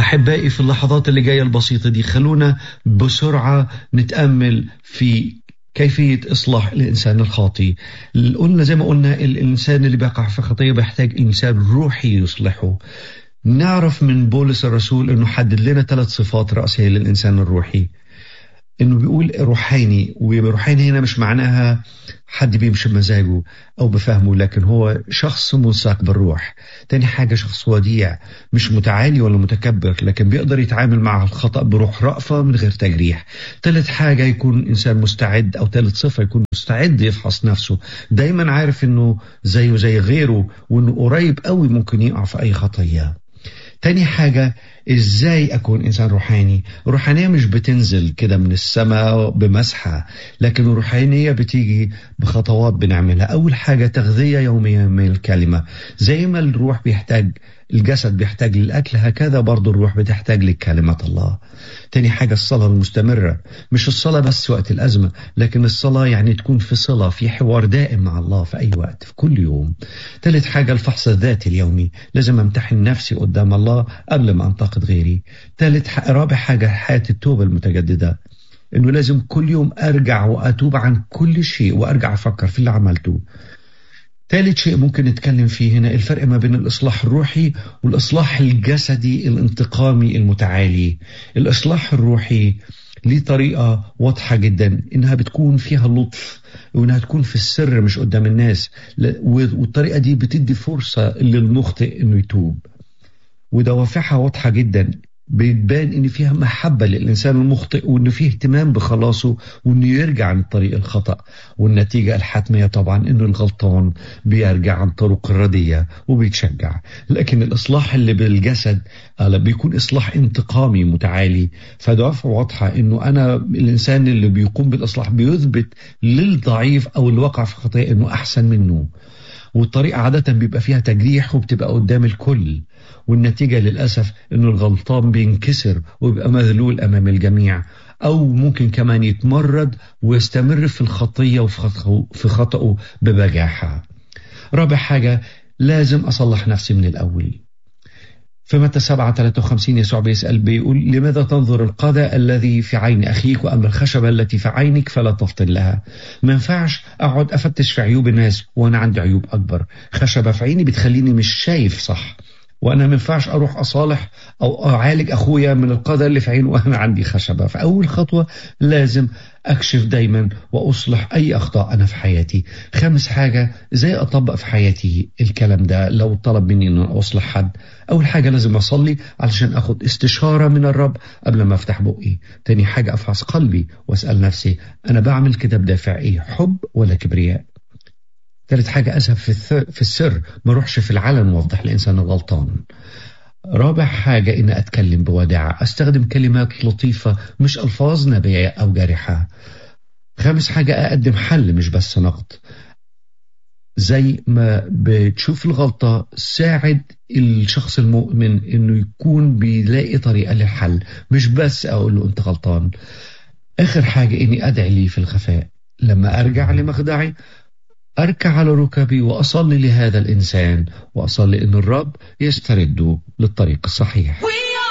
أحبائي، في اللحظات اللي جاية البسيطة دي خلونا بسرعة نتأمل في كيفية إصلاح الإنسان الخاطئ. قلنا زي ما قلنا الإنسان اللي بيقع في خطية بيحتاج إنسان روحي يصلحه. نعرف من بولس الرسول أنه حدد لنا 3 صفات رئيسية للإنسان الروحي. انه بيقول روحاني، وروحاني هنا مش معناها حد بيمشي بمزاجه او بفهمه، لكن هو شخص منساق بالروح. تاني حاجة شخص وديع، مش متعالي ولا متكبر، لكن بيقدر يتعامل مع الخطأ بروح رأفة من غير تجريح. تالت حاجة يكون انسان مستعد، او تالت صفة يكون مستعد يفحص نفسه، دايما عارف انه زيه زي غيره، وانه قريب قوي ممكن يقع في اي خطية. تاني حاجة ازاي اكون انسان روحاني. الروحانية مش بتنزل كده من السماء بمسحة، لكن الروحانية بتيجي بخطوات بنعملها. اول حاجة تغذية يومية من الكلمة. زي ما الروح بيحتاج، الجسد بيحتاج للأكل، هكذا برضو الروح بتحتاج لكلمة الله. تاني حاجة الصلاة المستمرة، مش الصلاة بس وقت الأزمة، لكن الصلاة يعني تكون في صلة، في حوار دائم مع الله في أي وقت في كل يوم. تالت حاجة الفحص الذاتي اليومي، لازم أمتحن نفسي قدام الله قبل ما أنتقد غيري. رابع حاجة حياة التوبة المتجددة، إنه لازم كل يوم أرجع وأتوب عن كل شيء وأرجع أفكر في اللي عملته. ثالث شيء ممكن نتكلم فيه هنا الفرق ما بين الإصلاح الروحي والإصلاح الجسدي الانتقامي المتعالي. الإصلاح الروحي ليه طريقة واضحة جدا، إنها بتكون فيها لطف، وإنها تكون في السر مش قدام الناس، والطريقة دي بتدي فرصة للمخطئ إنه يتوب، ودوافعها واضحة جدا. بيبان ان فيها محبة للإنسان المخطئ، وانه فيه اهتمام بخلاصه، وانه يرجع عن طريق الخطأ. والنتيجة الحتمية طبعا انه الغلطان بيرجع عن طرق الردية وبيتشجع. لكن الإصلاح اللي بالجسد بيكون إصلاح انتقامي متعالي، فدوافع واضحة انه انا الإنسان اللي بيقوم بالإصلاح بيثبت للضعيف او اللي وقع في خطيئة انه احسن منه. والطريقة عادة بيبقى فيها تجريح وبتبقى قدام الكل، والنتيجة للأسف إنه الغلطان بينكسر ويبقى مذلول أمام الجميع، أو ممكن كمان يتمرد ويستمر في الخطية وفي خطأه ببجاحة. رابع حاجة لازم أصلح نفسي من الأول. في متى 7:53 يسوع بيقول لماذا تنظر القذى الذي في عين أخيك وأما الخشبة التي في عينك فلا تفطن لها. ما ينفعش أقعد أفتش في عيوب الناس وأنا عندي عيوب أكبر. خشبة في عيني بتخليني مش شايف صح، وأنا ما ينفعش أروح أصالح أو أعالج أخويا من القذى اللي في عينه وأنا عندي خشبة. فأول خطوة لازم أكشف دايما وأصلح أي أخطاء أنا في حياتي. خامس حاجة إزاي أطبق في حياتي الكلام ده لو طلب مني أن أصلح حد. أول حاجة لازم أصلي علشان أخد استشارة من الرب قبل ما أفتح بقي. تاني حاجة أفحص قلبي وأسأل نفسي أنا بعمل كده بدافع إيه، حب ولا كبرياء. ثالث حاجة أذهب في السر، ما روحش في العلن وأوضح الإنسان الغلطان. رابع حاجة إن أتكلم بوداعة، أستخدم كلمات لطيفة مش ألفاظ نابية أو جارحة. خامس حاجة أقدم حل مش بس نقد. زي ما بتشوف الغلطة ساعد الشخص المؤمن إنه يكون بيلاقي طريقة للحل، مش بس أقول له أنت غلطان. آخر حاجة إني أدعي لي في الخفاء. لما أرجع لمخدعي أركع على ركبي وأصلي لهذا الإنسان، وأصلي إن الرب يسترده للطريق الصحيح.